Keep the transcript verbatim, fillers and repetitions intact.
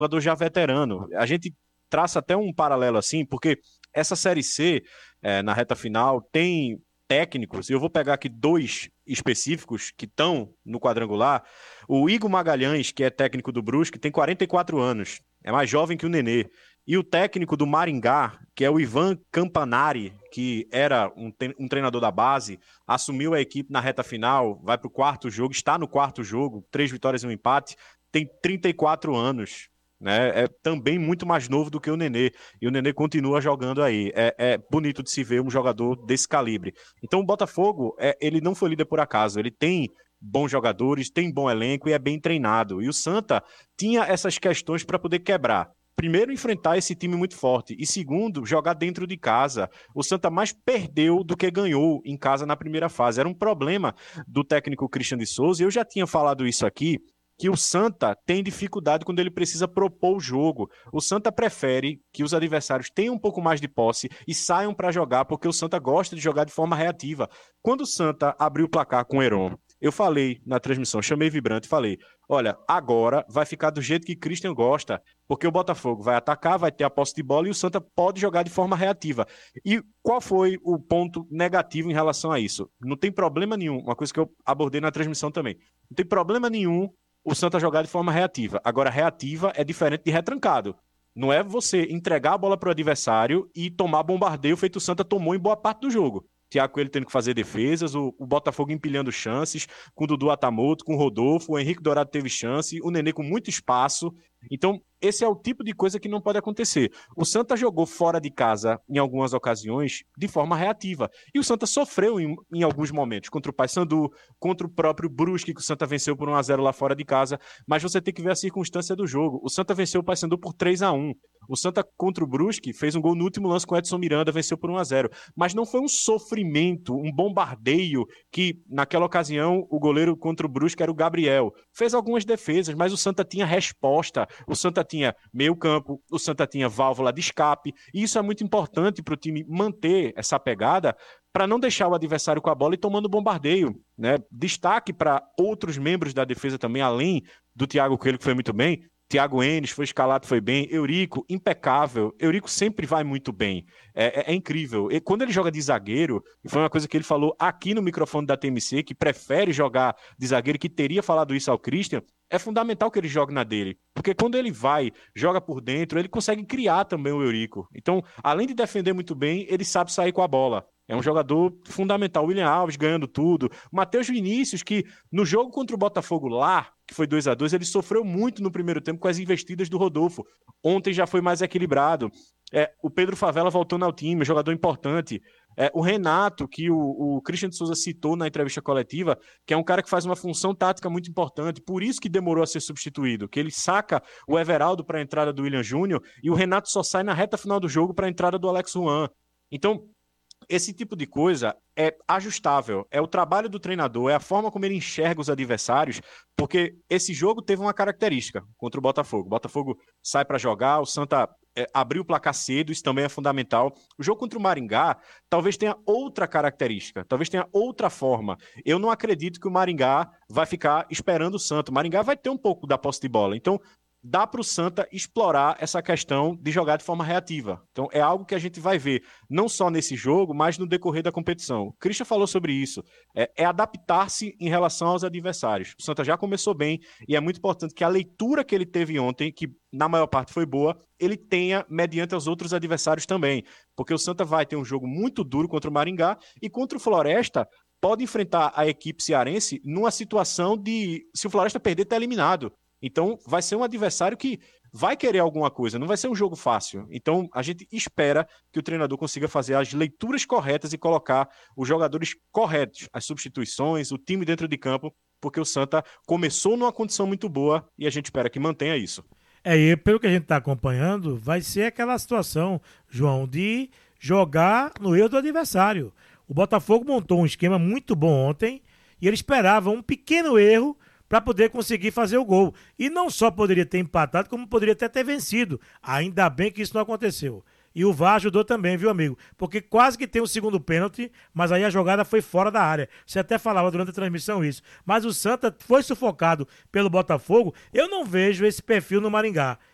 jogador já veterano. A gente traça até um paralelo assim, porque essa Série C, é, na reta final, tem técnicos, e eu vou pegar aqui dois específicos que estão no quadrangular. O Igor Magalhães, que é técnico do Brusque, tem quarenta e quatro anos, é mais jovem que o Nenê. E o técnico do Maringá, que é o Ivan Campanari, que era um, um treinador da base, assumiu a equipe na reta final, vai para o quarto jogo, está no quarto jogo, três vitórias e um empate, tem trinta e quatro anos. Né? É também muito mais novo do que o Nenê, e o Nenê continua jogando aí. É, é bonito de se ver um jogador desse calibre. Então o Botafogo, é, ele não foi líder por acaso, ele tem bons jogadores, tem bom elenco e é bem treinado. E o Santa tinha essas questões para poder quebrar. Primeiro, enfrentar esse time muito forte. E segundo, jogar dentro de casa. O Santa mais perdeu do que ganhou em casa na primeira fase. Era um problema do técnico Christian de Souza, e eu já tinha falado isso aqui, que o Santa tem dificuldade quando ele precisa propor o jogo. O Santa prefere que os adversários tenham um pouco mais de posse e saiam para jogar, porque o Santa gosta de jogar de forma reativa. Quando o Santa abriu o placar com o Heron, eu falei na transmissão, chamei Vibrante e falei, olha, agora vai ficar do jeito que Christian gosta, porque o Botafogo vai atacar, vai ter a posse de bola e o Santa pode jogar de forma reativa. E qual foi o ponto negativo em relação a isso? Não tem problema nenhum, uma coisa que eu abordei na transmissão também, não tem problema nenhum o Santa jogar de forma reativa. Agora, reativa é diferente de retrancado. Não é você entregar a bola para o adversário e tomar bombardeio feito o Santa tomou em boa parte do jogo. Thiago Coelho tendo que fazer defesas, o, o Botafogo empilhando chances, com o Dudu Atamoto, com o Rodolfo, o Henrique Dourado teve chance, o Nenê com muito espaço. Então, esse é o tipo de coisa que não pode acontecer. O Santa jogou fora de casa, em algumas ocasiões, de forma reativa. E o Santa sofreu em, em alguns momentos, contra o Paysandu, contra o próprio Brusque, que o Santa venceu por um a zero lá fora de casa. Mas você tem que ver a circunstância do jogo. O Santa venceu o Paysandu por três a um. O Santa, contra o Brusque, fez um gol no último lance com o Edson Miranda, venceu por um a zero. Mas não foi um sofrimento, um bombardeio, que naquela ocasião o goleiro contra o Brusque era o Gabriel. Fez algumas defesas, mas o Santa tinha resposta. O Santa tinha meio campo, o Santa tinha válvula de escape, e isso é muito importante para o time manter essa pegada, para não deixar o adversário com a bola e tomando bombardeio. Né? Destaque para outros membros da defesa também, além do Thiago Coelho, que foi muito bem. Thiago Enes foi escalado, foi bem. Eurico, impecável. Eurico sempre vai muito bem. É, é, é incrível. E quando ele joga de zagueiro, foi uma coisa que ele falou aqui no microfone da T M C, que prefere jogar de zagueiro, que teria falado isso ao Christian, é fundamental que ele jogue na dele. Porque quando ele vai, joga por dentro, ele consegue criar também o Eurico. Então, além de defender muito bem, ele sabe sair com a bola. É um jogador fundamental. William Alves ganhando tudo. Matheus Vinícius, que no jogo contra o Botafogo lá, que foi dois a dois, ele sofreu muito no primeiro tempo com as investidas do Rodolfo. Ontem já foi mais equilibrado. É, o Pedro Favela voltando ao time, jogador importante. É, o Renato, que o, o Christian de Souza citou na entrevista coletiva, que é um cara que faz uma função tática muito importante, por isso que demorou a ser substituído, que ele saca o Everaldo para a entrada do William Júnior e o Renato só sai na reta final do jogo para a entrada do Alex Juan. Então, esse tipo de coisa é ajustável, é o trabalho do treinador, é a forma como ele enxerga os adversários, porque esse jogo teve uma característica contra o Botafogo. O Botafogo sai para jogar, o Santa é, abriu o placar cedo, isso também é fundamental. O jogo contra o Maringá talvez tenha outra característica, talvez tenha outra forma. Eu não acredito que o Maringá vai ficar esperando o Santa. O Maringá vai ter um pouco da posse de bola, então dá para o Santa explorar essa questão de jogar de forma reativa. Então é algo que a gente vai ver, não só nesse jogo, mas no decorrer da competição. O Christian falou sobre isso, é, é adaptar-se em relação aos adversários. O Santa já começou bem e é muito importante que a leitura que ele teve ontem, que na maior parte foi boa, ele tenha mediante os outros adversários também, porque o Santa vai ter um jogo muito duro contra o Maringá e contra o Floresta pode enfrentar a equipe cearense numa situação de, se o Floresta perder, tá eliminado. Então, vai ser um adversário que vai querer alguma coisa, não vai ser um jogo fácil. Então, a gente espera que o treinador consiga fazer as leituras corretas e colocar os jogadores corretos, as substituições, o time dentro de campo, porque o Santa começou numa condição muito boa e a gente espera que mantenha isso. É, e pelo que a gente está acompanhando, vai ser aquela situação, João, de jogar no erro do adversário. O Botafogo montou um esquema muito bom ontem e ele esperava um pequeno erro para poder conseguir fazer o gol. E não só poderia ter empatado, como poderia até ter vencido. Ainda bem que isso não aconteceu. E o V A R ajudou também, viu, amigo? Porque quase que tem o segundo pênalti, mas aí a jogada foi fora da área. Você até falava durante a transmissão isso. Mas o Santa foi sufocado pelo Botafogo. Eu não vejo esse perfil no Maringá.